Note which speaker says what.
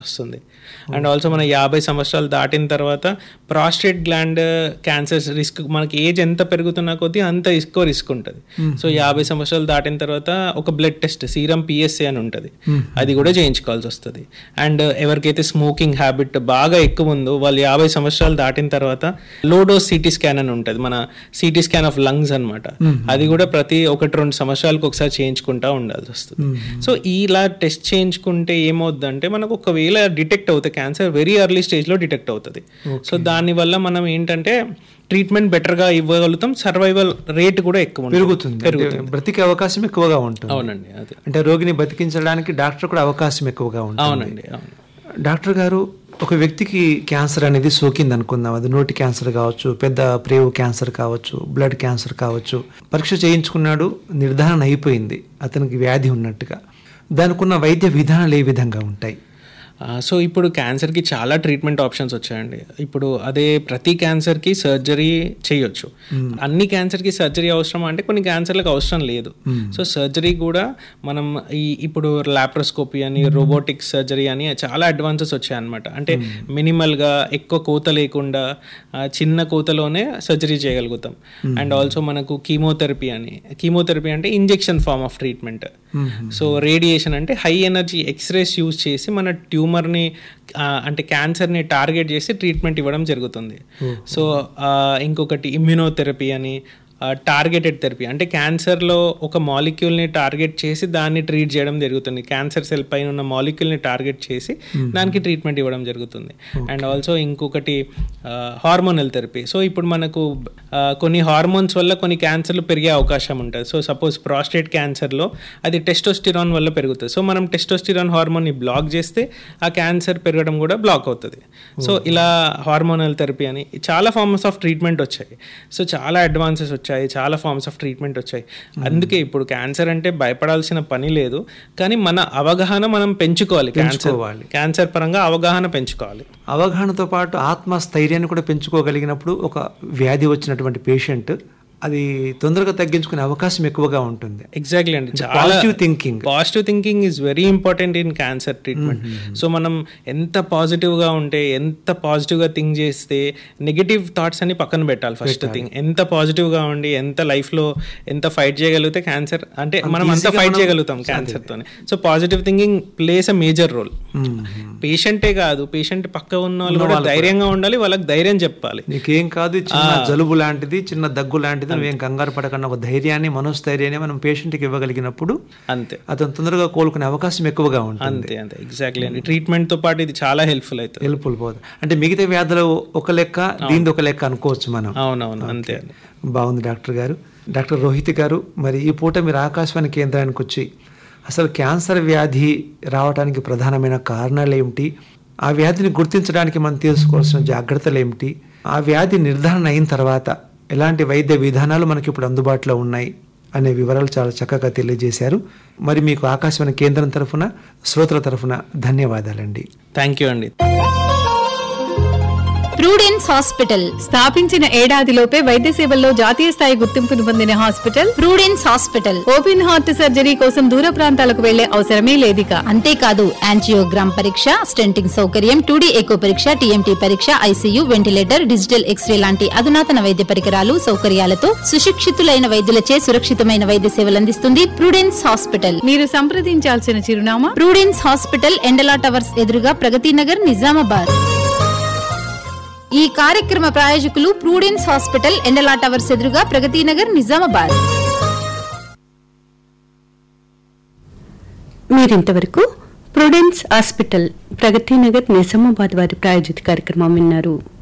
Speaker 1: వస్తుంది. And also మన 50 సంవత్సరాలు దాటిన తర్వాత ప్రాస్టేట్ గ్లాండ్ క్యాన్సర్స్ రిస్క్ మనకి ఏజ్ ఎంత పెరుగుతున్న కొద్దీ అంత ఎక్కువ రిస్క్ ఉంటుంది. సో 50 సంవత్సరాలు దాటిన తర్వాత ఒక బ్లడ్ టెస్ట్ సీరం PSA అని ఉంటుంది, అది కూడా చేయించుకోవాల్సి వస్తుంది. అండ్ ఎవరికైతే స్మోకింగ్ హ్యాబిట్ బాగా ఎక్కువ ఉందో వాళ్ళు 50 సంవత్సరాలు దాటిన తర్వాత లో డోస్ CT స్కాన్ అని ఉంటుంది, మన CT స్కాన్ ఆఫ్ లంగ్స్ అనమాట. అది కూడా ప్రతి 1-2 సంవత్సరాలకు ఒకసారి చేయించుకుంటా ఉండాల్సి వస్తుంది. సో ఇలా టెస్ట్ చేయించుకుంటే ఏమవుతుందంటే మనకు ఒకవేళ డిటెక్ట్ అవుతుంది క్యాన్సర్ వెరీ ఎర్లీ స్టేజ్లో డిటెక్ట్ అవుతుంది. సో దానివల్ల మనం ఏంటంటే ట్రీట్మెంట్ బెటర్గా ఇవ్వగలుగుతాం, సర్వైవల్ రేట్ కూడా ఎక్కువ
Speaker 2: పెరుగుతుంది, బ్రతికే అవకాశం ఎక్కువగా ఉంటుంది.
Speaker 1: అవునండి, అదే అంటే
Speaker 2: రోగిని బతికించడానికి డాక్టర్ కూడా అవకాశం ఎక్కువగా ఉంటుంది.
Speaker 1: అవునండి, అవును.
Speaker 2: డాక్టర్ గారు, ఒక వ్యక్తికి క్యాన్సర్ అనేది సోకింది అనుకుందాం, అది నోటి క్యాన్సర్ కావచ్చు, పెద్ద ప్రేవు క్యాన్సర్ కావచ్చు, బ్లడ్ క్యాన్సర్ కావచ్చు, పరీక్ష చేయించుకున్నాడు, నిర్ధారణ అయిపోయింది అతనికి వ్యాధి ఉన్నట్టుగా, దానికి ఉన్న వైద్య విధానాలు ఏ విధంగా ఉంటాయి?
Speaker 1: సో ఇప్పుడు క్యాన్సర్కి చాలా ట్రీట్మెంట్ ఆప్షన్స్ వచ్చాయండి. ఇప్పుడు అదే ప్రతి క్యాన్సర్కి సర్జరీ చేయొచ్చు. అన్ని క్యాన్సర్కి సర్జరీ అవసరం అంటే కొన్ని క్యాన్సర్లకు అవసరం లేదు. సో సర్జరీ కూడా మనం ఇప్పుడు లాప్రోస్కోపీ అని, రోబోటిక్ సర్జరీ అని చాలా అడ్వాన్సెస్ వచ్చాయన్నమాట. అంటే మినిమల్గా ఎక్కువ కోత లేకుండా చిన్న కోతలోనే సర్జరీ చేయగలుగుతాం. అండ్ ఆల్సో మనకు కీమోథెరపీ అంటే injection form of treatment. So radiation అంటే హై ఎనర్జీ ఎక్స్రేస్ యూజ్ చేసి మన ట్యూమర్ని అంటే క్యాన్సర్ని టార్గెట్ చేసి ట్రీట్మెంట్ ఇవ్వడం జరుగుతుంది. సో ఇంకొకటి ఇమ్యూనోథెరపీ అని, టార్గెటెడ్ థెరపీ అంటే క్యాన్సర్లో ఒక మాలిక్యూల్ని టార్గెట్ చేసి దాన్ని ట్రీట్ చేయడం జరుగుతుంది. క్యాన్సర్ సెల్ పైన ఉన్న మాలిక్యూల్ని టార్గెట్ చేసి దానికి ట్రీట్మెంట్ ఇవ్వడం జరుగుతుంది. అండ్ ఆల్సో ఇంకొకటి హార్మోనల్ థెరపీ. సో ఇప్పుడు మనకు కొన్ని హార్మోన్స్ వల్ల కొన్ని క్యాన్సర్లు పెరిగే అవకాశం ఉంటుంది. సో సపోజ్ ప్రాస్టేట్ క్యాన్సర్లో అది టెస్టోస్టిరాన్ వల్ల పెరుగుతుంది. సో మనం టెస్టోస్టిరాన్ హార్మోన్ని బ్లాక్ చేస్తే ఆ క్యాన్సర్ పెరగడం కూడా బ్లాక్ అవుతుంది. సో ఇలా హార్మోనల్ థెరపీ అని చాలా ఫార్మ్స్ ఆఫ్ ట్రీట్మెంట్ వచ్చాయి. సో చాలా అడ్వాన్సెస్ వచ్చాయి, చాలా ఫార్మ్స్ ఆఫ్ ట్రీట్మెంట్ వచ్చాయి. అందుకే ఇప్పుడు క్యాన్సర్ అంటే భయపడాల్సిన పని లేదు, కానీ మన అవగాహన మనం పెంచుకోవాలి. క్యాన్సర్ పరంగా అవగాహన పెంచుకోవాలి.
Speaker 2: అవగాహనతో పాటు ఆత్మస్థైర్యాన్ని కూడా పెంచుకోగలిగినప్పుడు ఒక వ్యాధి వచ్చినటువంటి పేషెంట్ అది తొందరగా తగ్గించుకునే అవకాశం ఎక్కువగా ఉంటుంది.
Speaker 1: ఎగ్జాక్ట్లీ అండి. Positive thinking is very important in cancer treatment. So మనం ఎంత పాజిటివ్గా ఉంటే, ఎంత పాజిటివ్గా థింక్ చేస్తే, నెగిటివ్ థాట్స్ అని పక్కన పెట్టాలి. ఫస్ట్ థింగ్ ఎంత పాజిటివ్గా ఉండి ఎంత లైఫ్లో ఎంత ఫైట్ చేయగలిగితే క్యాన్సర్ అంటే మనం అంత ఫైట్ చేయగలుగుతాం క్యాన్సర్తోనే. So positive thinking place a major role. పేషెంటే కాదు, పేషెంట్ పక్క ఉన్న వాళ్ళు కూడా ధైర్యంగా ఉండాలి, వాళ్ళకి ధైర్యం చెప్పాలి.
Speaker 2: నీకేం కాదు, చిన్న జలుబు లాంటిది, చిన్న దగ్గు లాంటిది, నువ్వేం కంగారు పడకుండా ఒక ధైర్యాన్ని, మనోస్థైర్యాన్ని మనం పేషెంట్కి ఇవ్వగలిగినప్పుడు
Speaker 1: అంతే
Speaker 2: అతను తొందరగా కోలుకునే అవకాశం ఎక్కువగా ఉంటుంది.
Speaker 1: అంతే ఎగ్జాక్ట్లీ అండి. ట్రీట్మెంట్ తో పాటు ఇది చాలా హెల్ప్ఫుల్
Speaker 2: పోతుంది. అంటే మిగతా వ్యాధులు ఒక లెక్క, దీని ఒక లెక్క అనుకోవచ్చు మనం.
Speaker 1: అవునవును, అంతే అండి.
Speaker 2: బాగుంది డాక్టర్ గారు. డాక్టర్ రోహిత్ గారు, మరి ఈ పూట మీరు ఆకాశవాణి కేంద్రానికి వచ్చి అసలు క్యాన్సర్ వ్యాధి రావడానికి ప్రధానమైన కారణాలు ఏమిటి, ఆ వ్యాధిని గుర్తించడానికి మనం తీసుకోవాల్సిన జాగ్రత్తలు ఏమిటి, ఆ వ్యాధి నిర్ధారణ అయిన తర్వాత ఎలాంటి వైద్య విధానాలు మనకి ఇప్పుడు అందుబాటులో ఉన్నాయి అనే వివరాలు చాలా చక్కగా తెలియజేశారు. మరి మీకు ఆకాశవాణి కేంద్రం తరఫున, శ్రోతల తరఫున ధన్యవాదాలండి.
Speaker 1: థ్యాంక్ యూ అండి.
Speaker 3: ప్రూడెన్స్ హాస్పిటల్ స్థాపించిన ఏడాదిలోపే వైద్య సేవల్లో జాతీయ స్థాయి గుర్తింపును పొందిన hospital Prudence hospital. Open heart surgery కోసం దూర ప్రాంతాలకు వెళ్లే అవసరమే లేదిక. అంతేకాదు యాంజియోగ్రామ్ పరీక్ష, స్టెంటింగ్ సౌకర్యం, 2D ఎకో పరీక్ష, TMT పరీక్ష, ICU, వెంటిలేటర్, డిజిటల్ ఎక్స్రే లాంటి అధునాతన వైద్య పరికరాలు, సౌకర్యాలతో సుశిక్షితులైన వైద్యులచే సురక్షితమైన వైద్య సేవలు అందిస్తుంది ప్రూడెన్స్ హాస్పిటల్. మీరు సంప్రదించాల్సిన చిరునామా ప్రూడెన్స్ హాస్పిటల్, ఎండలా టవర్స్ ఎదురుగా, ప్రగతి నగర్, నిజామాబాద్. ఈ కార్యక్రమ ప్రాయోజకులు ప్రూడెన్స్ హాస్పిటల్, ఎండలా టవర్స్ ఎదురుగా, ప్రగతి నగర్, నిజామాబాద్.
Speaker 4: మీరింతవరకు ప్రూడెన్స్ హాస్పిటల్, ప్రగతి నగర్, నిజామాబాద్ వారి ప్రాయోజిత కార్యక్రమం విన్నారు.